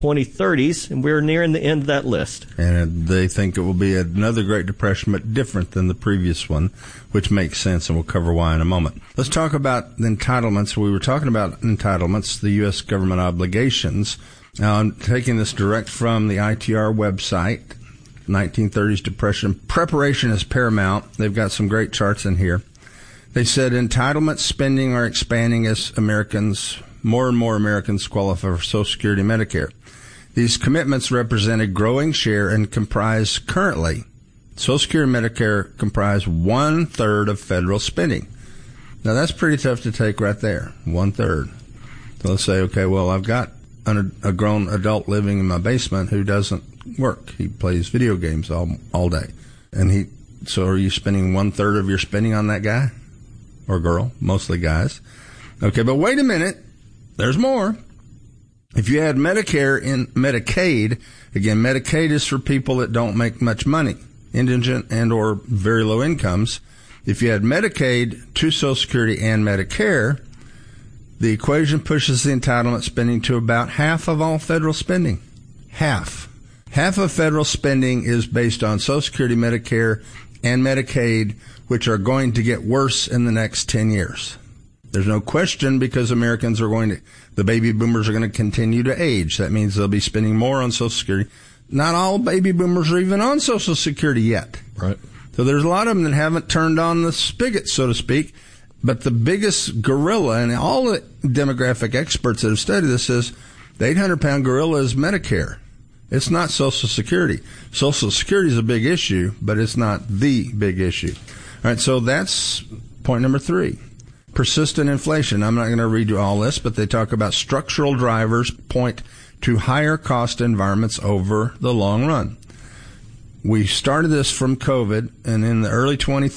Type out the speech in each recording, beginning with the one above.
2030s, and we're nearing the end of that list. And they think it will be another Great Depression, but different than the previous one, which makes sense, and we'll cover why in a moment. Let's talk about the entitlements. We were talking about entitlements, the U.S. government obligations. Now, I'm taking this direct from the ITR website. 1930s Depression. Preparation is paramount. They've got some great charts in here. They said entitlement spending are expanding as more and more Americans qualify for Social Security and Medicare. These commitments represent a growing share and comprise currently, Social Security and Medicare comprise 1/3 of federal spending. Now, that's pretty tough to take right there, 1/3. So let's say, okay, well, I've got a grown adult living in my basement who doesn't work. He plays video games all day. So are you spending 1/3 of your spending on that guy or girl? Mostly guys. Okay, but wait a minute. There's more. If you add Medicare and Medicaid, again, Medicaid is for people that don't make much money, indigent and or very low incomes. If you add Medicaid to Social Security and Medicare, the equation pushes the entitlement spending to about half of all federal spending. Half. Half of federal spending is based on Social Security, Medicare, and Medicaid, which are going to get worse in the next 10 years. There's no question, because the baby boomers are going to continue to age. That means they'll be spending more on Social Security. Not all baby boomers are even on Social Security yet. Right. So there's a lot of them that haven't turned on the spigot, so to speak. But the biggest gorilla, and all the demographic experts that have studied this, is the 800-pound gorilla is Medicare. It's not Social Security. Social Security is a big issue, but it's not the big issue. All right, so that's point number 3. Persistent inflation. I'm not going to read you all this, but they talk about structural drivers point to higher cost environments over the long run. We started this from COVID, and in the early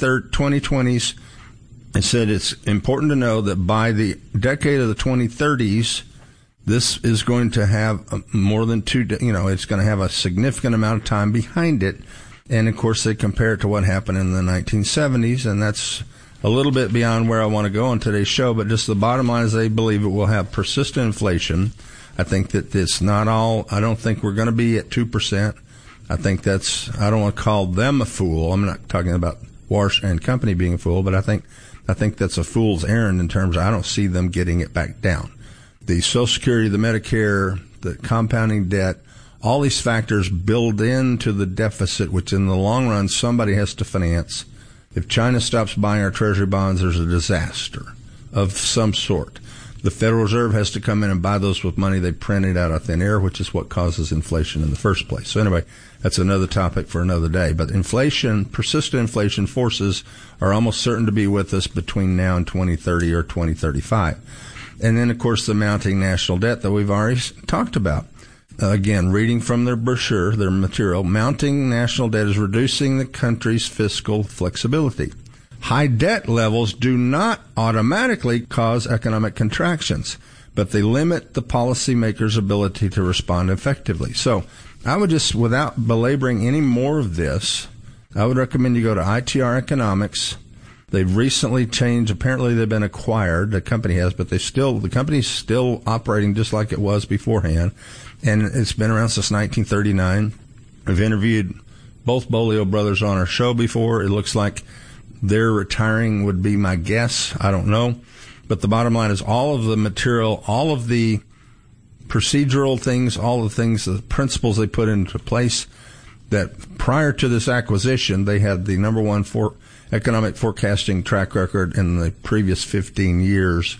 2020s, it said it's important to know that by the decade of the 2030s, this is going to have more than it's going to have a significant amount of time behind it. And, of course, they compare it to what happened in the 1970s, and that's a little bit beyond where I want to go on today's show, but just the bottom line is they believe it will have persistent inflation. I think that it's not all. I don't think we're going to be at 2%. I think I don't want to call them a fool. I'm not talking about Warsh and Company being a fool, but I think that's a fool's errand in terms of I don't see them getting it back down. The Social Security, the Medicare, the compounding debt, all these factors build into the deficit, which in the long run somebody has to finance. If China stops buying our treasury bonds, there's a disaster of some sort. The Federal Reserve has to come in and buy those with money they printed out of thin air, which is what causes inflation in the first place. So anyway, that's another topic for another day. But inflation, persistent inflation forces are almost certain to be with us between now and 2030 or 2035. And then, of course, the mounting national debt that we've already talked about. Again, reading from their brochure, their material, mounting national debt is reducing the country's fiscal flexibility. High debt levels do not automatically cause economic contractions, but they limit the policymakers' ability to respond effectively. So I would just, without belaboring any more of this, I would recommend you go to ITR Economics. They've recently changed. Apparently, they've been acquired. The company has, but the company's still operating just like it was beforehand. And it's been around since 1939. We've interviewed both Bolio brothers on our show before. It looks like they're retiring would be my guess. I don't know. But the bottom line is all of the material, all of the procedural things, all the things, the principles they put into place, that prior to this acquisition, they had the number one economic forecasting track record in the previous 15 years,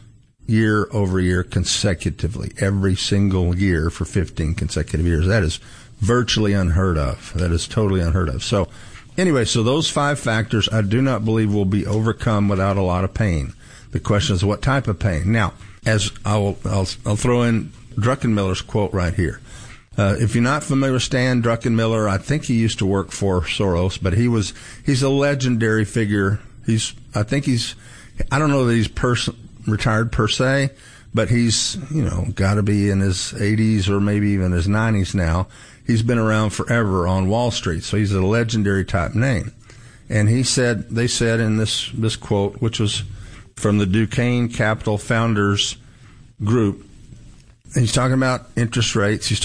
year over year consecutively, every single year for 15 consecutive years. That is virtually unheard of. That is totally unheard of. So anyway, so those 5 factors I do not believe will be overcome without a lot of pain. The question is what type of pain. Now, as I'll throw in Druckenmiller's quote right here. If you're not familiar with Stan Druckenmiller, I think he used to work for Soros, but he's a legendary figure. I don't know that he's retired per se, but he's, got to be in his 80s or maybe even his 90s now. He's been around forever on Wall Street, so he's a legendary type name. And they said in this quote, which was from the Duquesne Capital Founders Group, he's talking about interest rates. He's